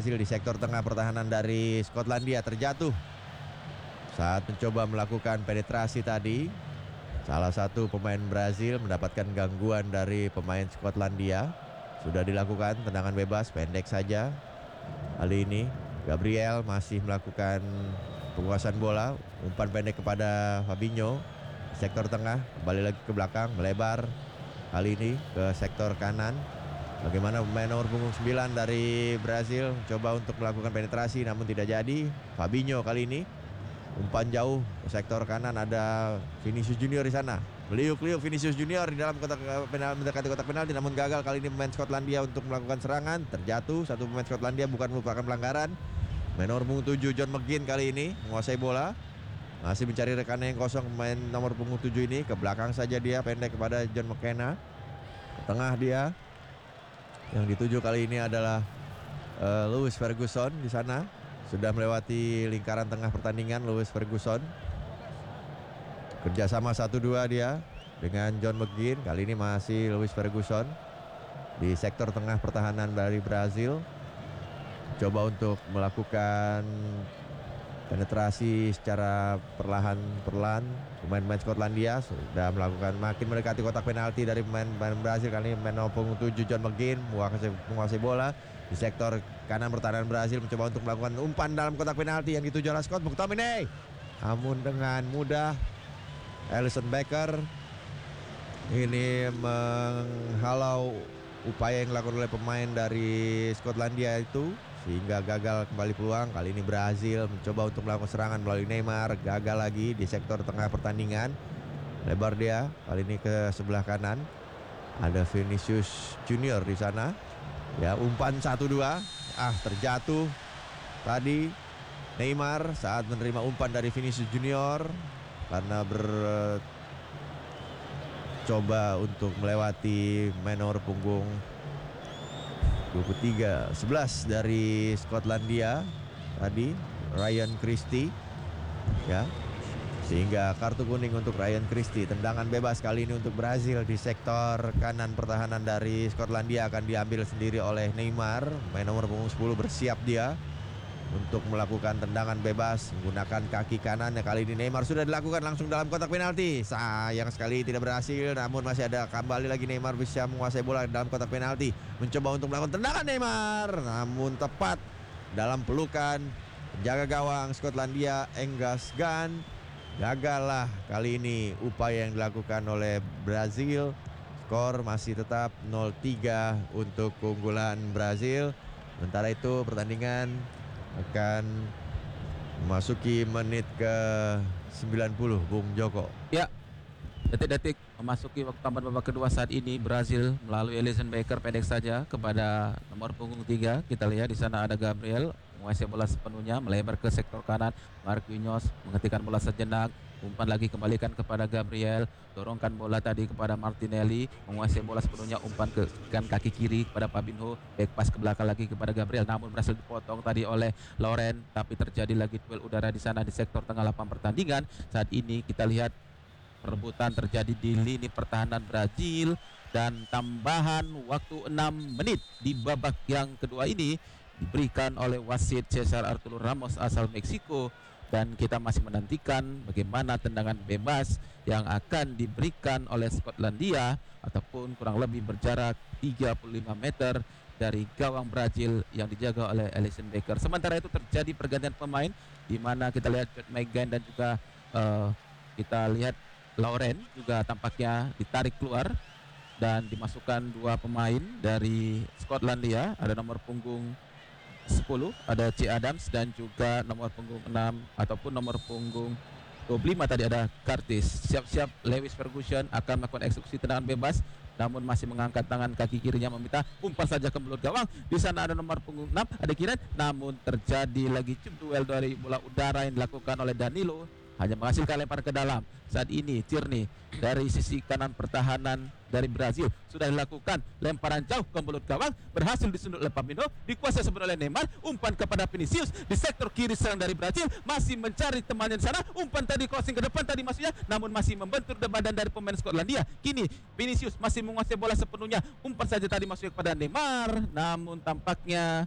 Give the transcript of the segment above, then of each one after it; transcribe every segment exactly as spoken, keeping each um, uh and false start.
Brazil di sektor tengah pertahanan dari Skotlandia terjatuh saat mencoba melakukan penetrasi tadi. Salah satu pemain Brazil mendapatkan gangguan dari pemain Skotlandia. Sudah dilakukan tendangan bebas pendek saja. Kali ini Gabriel masih melakukan penguasaan bola, umpan pendek kepada Fabinho. Sektor tengah, kembali lagi ke belakang, melebar. Kali ini ke sektor kanan. Bagaimana pemain nomor punggung sembilan dari Brazil coba untuk melakukan penetrasi namun tidak jadi. Fabinho kali ini umpan jauh ke sektor kanan, ada Vinicius Junior di sana. Meliuk-liuk Vinicius Junior di dalam kotak penalti, mendekati kotak penalti namun gagal kali ini pemain Skotlandia untuk melakukan serangan. Terjatuh satu pemain Skotlandia, bukan merupakan pelanggaran. Pemain nomor punggung tujuh John McGinn kali ini menguasai bola. Masih mencari rekannya yang kosong pemain nomor punggung tujuh ini. Ke belakang saja dia, pendek kepada John McKenna. Ke tengah dia. Yang dituju kali ini adalah uh, Lewis Ferguson di sana. Sudah melewati lingkaran tengah pertandingan Lewis Ferguson. Kerjasama satu dua dia dengan John McGinn. Kali ini masih Lewis Ferguson di sektor tengah pertahanan dari Brazil. Coba untuk melakukan penetrasi secara perlahan-perlahan. Pemain-pemain Skotlandia sudah melakukan, makin mendekati kotak penalti dari pemain-pemain Brazil. Kali ini pemain nomor punggung tujuh John McGinn menguasai, menguasai bola di sektor kanan pertahanan Brazil, mencoba untuk melakukan umpan dalam kotak penalti yang dituju oleh Scott McTominay. Namun dengan mudah Alisson Becker ini menghalau upaya yang dilakukan oleh pemain dari Skotlandia itu, sehingga gagal kembali peluang. Kali ini Brazil mencoba untuk melakukan serangan melalui Neymar, gagal lagi di sektor tengah pertandingan. Lebar dia, kali ini ke sebelah kanan. Ada Vinicius Junior di sana. Ya, umpan satu dua. Ah, terjatuh tadi Neymar saat menerima umpan dari Vinicius Junior karena bercoba untuk melewati main nomor punggung dua puluh tiga sebelas dari Skotlandia tadi, Ryan Christie, ya, sehingga kartu kuning untuk Ryan Christie. Tendangan bebas kali ini untuk Brazil di sektor kanan pertahanan dari Skotlandia akan diambil sendiri oleh Neymar. Main nomor punggung sepuluh bersiap dia untuk melakukan tendangan bebas menggunakan kaki kanannya. Kali ini Neymar sudah dilakukan langsung dalam kotak penalti. Sayang sekali tidak berhasil, namun masih ada, kembali lagi Neymar bisa menguasai bola dalam kotak penalti. Mencoba untuk melakukan tendangan Neymar, namun tepat dalam pelukan penjaga gawang Skotlandia Angus Gunn. Gagallah kali ini upaya yang dilakukan oleh Brazil. Skor masih tetap nol tiga untuk keunggulan Brazil. Sementara itu pertandingan akan memasuki menit ke sembilan puluh, Bung Joko. Ya, detik-detik memasuki waktu tambahan babak kedua saat ini. Brazil melalui Alisson Becker pendek saja kepada nomor punggung tiga. Kita lihat di sana ada Gabriel menguasai bola sepenuhnya, melebar ke sektor kanan. Marquinhos menghentikan bola sejenak, umpan lagi kembalikan kepada Gabriel, dorongkan bola tadi kepada Martinelli, menguasai bola sepenuhnya, umpan ke kan kaki kiri kepada Fabinho, back pass ke belakang lagi kepada Gabriel, namun berhasil dipotong tadi oleh Lauren. Tapi terjadi lagi duel udara di sana di sektor tengah lapangan pertandingan. Saat ini kita lihat perebutan terjadi di lini pertahanan Brazil dan tambahan waktu enam menit di babak yang kedua ini diberikan oleh wasit Cesar Arturo Ramos asal Meksiko. Dan kita masih menantikan bagaimana tendangan bebas yang akan diberikan oleh Skotlandia, ataupun kurang lebih berjarak tiga puluh lima meter dari gawang Brazil yang dijaga oleh Alisson Becker. Sementara itu terjadi pergantian pemain, di mana kita lihat Jude Magan dan juga uh, kita lihat Lauren juga tampaknya ditarik keluar, dan dimasukkan dua pemain dari Skotlandia. Ada nomor punggung sepuluh, ada C. Adams, dan juga nomor punggung enam ataupun nomor punggung dua puluh lima tadi ada Curtis. Siap-siap Lewis Ferguson akan melakukan eksekusi tendangan bebas, namun masih mengangkat tangan kaki kirinya meminta umpan saja ke mulut gawang. Di sana ada nomor punggung enam, ada Kiran, namun terjadi lagi chip duel dari bola udara yang dilakukan oleh Danilo, hanya menghasilkan lempar ke dalam. Saat ini Tierney dari sisi kanan pertahanan dari Brazil sudah dilakukan lemparan jauh ke mulut gawang, berhasil disundul oleh Fabinho, dikuasai sebenarnya oleh Neymar. Umpan kepada Vinicius di sektor kiri serang dari Brazil, masih mencari temannya di sana. Umpan tadi crossing ke depan tadi maksudnya, namun masih membentur badan dari pemain Skotlandia. Kini Vinicius masih menguasai bola sepenuhnya, umpan saja tadi masuk kepada Neymar, namun tampaknya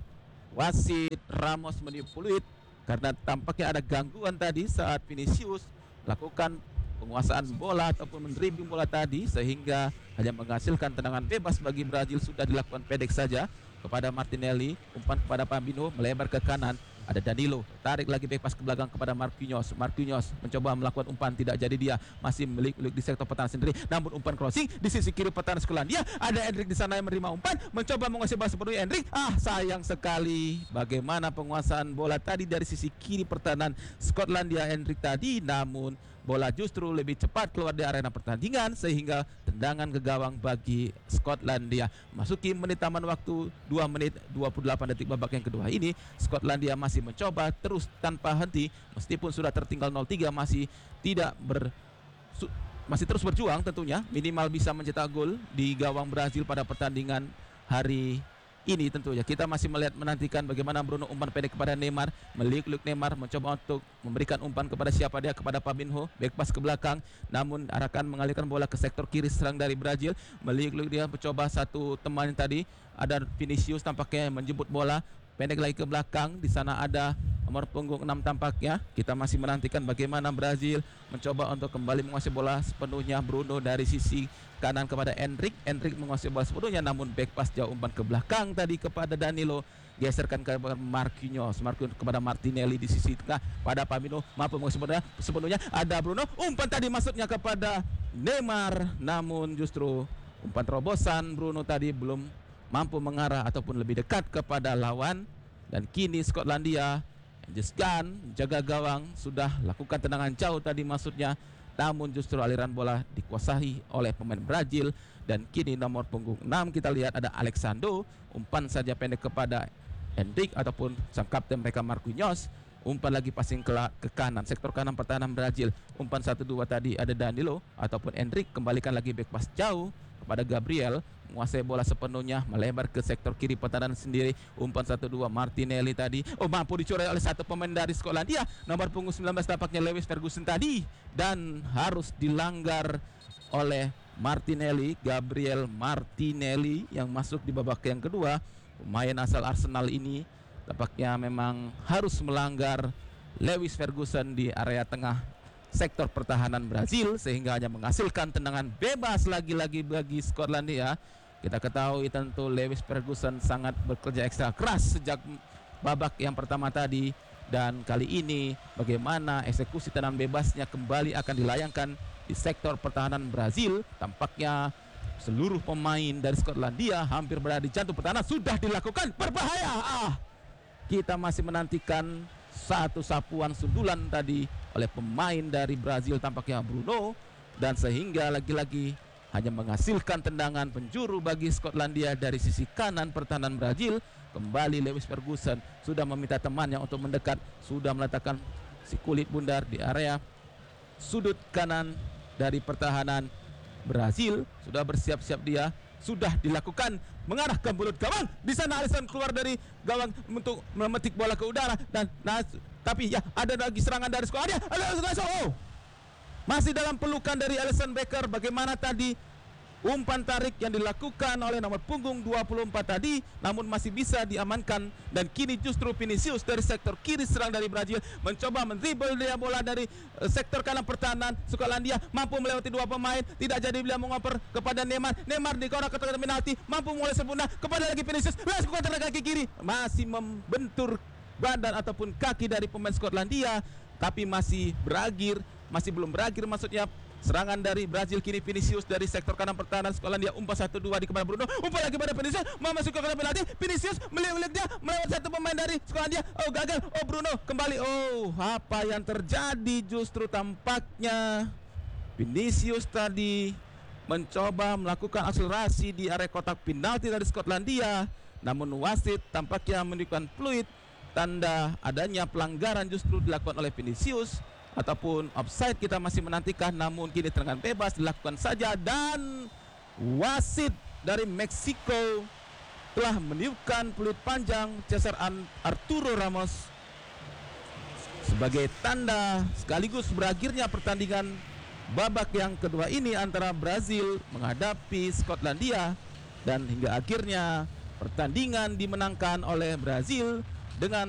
wasit Ramos meniup peluit karena tampaknya ada gangguan tadi saat Vinicius lakukan penguasaan bola ataupun mendribbling bola tadi, sehingga hanya menghasilkan tendangan bebas bagi Brazil. Sudah dilakukan pendek saja kepada Martinelli, umpan kepada Fabinho, melebar ke kanan. Ada Danilo, tarik lagi back pass ke belakang kepada Marquinhos. Marquinhos mencoba melakukan umpan, tidak jadi dia. Masih melik-lik di sektor pertahanan sendiri. Namun umpan crossing di sisi kiri pertahanan Skotlandia. Ada Endrick di sana yang menerima umpan, mencoba menguasai bola sepenuhnya Endrick. Ah, sayang sekali. Bagaimana penguasaan bola tadi dari sisi kiri pertahanan Skotlandia Endrick tadi, namun bola justru lebih cepat keluar dari arena pertandingan sehingga tendangan ke gawang bagi Skotlandia. Masuki menit taman waktu dua menit dua puluh delapan detik babak yang kedua ini, Skotlandia masih mencoba terus tanpa henti meskipun sudah tertinggal nol tiga, masih tidak ber su, masih terus berjuang tentunya minimal bisa mencetak gol di gawang Brazil pada pertandingan hari ini. Tentunya kita masih melihat menantikan bagaimana Bruno umpan pendek kepada Neymar, meliuk-liuk Neymar mencoba untuk memberikan umpan kepada siapa dia, kepada Fabinho, back pass ke belakang, namun arahkan mengalihkan bola ke sektor kiri serang dari Brazil. Meliuk-liuk dia mencoba satu teman tadi, ada Vinicius tampaknya menjemput bola pendek lagi ke belakang. Di sana ada nomor punggung enam tampaknya. Kita masih menantikan bagaimana Brazil mencoba untuk kembali menguasai bola sepenuhnya. Bruno dari sisi kanan kepada Endrick. Endrick menguasai bola sepenuhnya, namun back pass jauh umpan ke belakang tadi kepada Danilo. Geserkan ke Marquinhos. Marquinhos kepada Martinelli di sisi tengah pada Fabinho, mampu menguasai bola sepenuhnya. Ada Bruno, umpan tadi masuknya kepada Neymar, namun justru umpan terobosan Bruno tadi belum mampu mengarah ataupun lebih dekat kepada lawan. Dan kini Skotlandia, Just Gun, jaga gawang, sudah lakukan tendangan jauh tadi maksudnya, namun justru aliran bola dikuasai oleh pemain Brazil. Dan kini nomor punggung enam kita lihat ada Alexandro, umpan saja pendek kepada Endrick ataupun sang kapten mereka Marquinhos. Umpan lagi passing ke, ke kanan, sektor kanan pertahanan Brazil. Umpan satu dua tadi ada Danilo ataupun Endrick, kembalikan lagi back pass jauh kepada Gabriel, menguasai bola sepenuhnya, melebar ke sektor kiri pertahanan sendiri. Umpan satu dua Martinelli tadi, oh mampu dicuri oleh satu pemain dari Skotlandia, nomor punggung sembilan belas tampaknya Lewis Ferguson tadi, dan harus dilanggar oleh Martinelli, Gabriel Martinelli yang masuk di babak yang kedua. Pemain asal Arsenal ini tampaknya memang harus melanggar Lewis Ferguson di area tengah sektor pertahanan Brazil, sehingga hanya menghasilkan tendangan bebas lagi-lagi bagi Skotlandia. Kita ketahui tentu Lewis Ferguson sangat bekerja ekstra keras sejak babak yang pertama tadi, dan kali ini bagaimana eksekusi tendangan bebasnya kembali akan dilayangkan di sektor pertahanan Brazil. Tampaknya seluruh pemain dari Skotlandia hampir berada di jantung pertahanan, sudah dilakukan, berbahaya. Ah, kita masih menantikan satu sapuan sundulan tadi oleh pemain dari Brazil tampaknya Bruno, dan sehingga lagi-lagi hanya menghasilkan tendangan penjuru bagi Skotlandia dari sisi kanan pertahanan Brazil. Kembali Lewis Ferguson sudah meminta temannya untuk mendekat, sudah meletakkan si kulit bundar di area sudut kanan dari pertahanan Brazil. Sudah bersiap-siap dia, sudah dilakukan, mengarah ke mulut gawang. Di sana Alisson keluar dari gawang untuk memetik bola ke udara, dan nah, tapi ya ada lagi serangan dari Skotlandia. Oh, masih dalam pelukan dari Alisson Becker. Bagaimana tadi umpan tarik yang dilakukan oleh nomor punggung dua puluh empat tadi, namun masih bisa diamankan. Dan kini justru Vinicius dari sektor kiri serang dari Brazil mencoba mendribble dia bola dari uh, sektor kanan pertahanan Skotlandia, mampu melewati dua pemain, tidak jadi dia mengoper kepada Neymar. Neymar di kotak kotak penalti, mampu mulai sempurna kepada lagi Vinicius, langsung kontra kaki kiri, masih membentur badan ataupun kaki dari pemain Skotlandia, tapi masih berakhir, masih belum berakhir maksudnya serangan dari Brazil. Kini Vinicius dari sektor kanan pertahanan Skotlandia, umpan satu dua di kepada Bruno, umpan lagi pada Vinicius, mau masuk ke kotak penalti. Vinicius melihat dia melewati satu pemain dari Skotlandia, oh gagal, oh Bruno kembali. Oh, apa yang terjadi? Justru tampaknya Vinicius tadi mencoba melakukan akselerasi di area kotak penalti dari Skotlandia, namun wasit tampaknya menunjukkan fluid, tanda adanya pelanggaran justru dilakukan oleh Vinicius ataupun offside. Kita masih menantikan, namun kini tendangan bebas dilakukan saja, dan wasit dari Meksiko telah meniupkan peluit panjang Cesar Arturo Ramos sebagai tanda sekaligus berakhirnya pertandingan babak yang kedua ini antara Brazil menghadapi Skotlandia. Dan hingga akhirnya Pertandingan dimenangkan oleh Brazil dengan